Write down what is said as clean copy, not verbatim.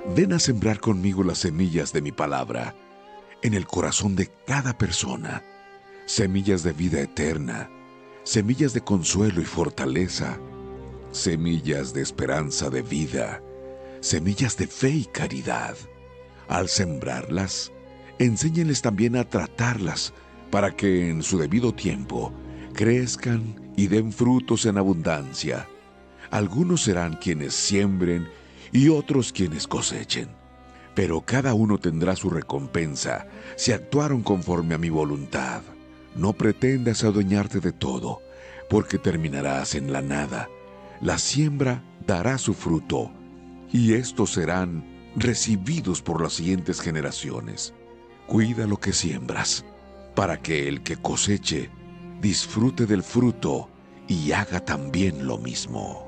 Ven a sembrar conmigo las semillas de mi palabra en el corazón de cada persona, semillas de vida eterna, semillas de consuelo y fortaleza, semillas de esperanza de vida, semillas de fe y caridad. Al sembrarlas, enséñenles también a tratarlas para que en su debido tiempo crezcan y den frutos en abundancia. Algunos serán quienes siembren y otros quienes cosechen, pero cada uno tendrá su recompensa si actuaron conforme a mi voluntad. No pretendas adueñarte de todo, porque terminarás en la nada. La siembra dará su fruto, y estos serán recibidos por las siguientes generaciones. Cuida lo que siembras, para que el que coseche disfrute del fruto y haga también lo mismo.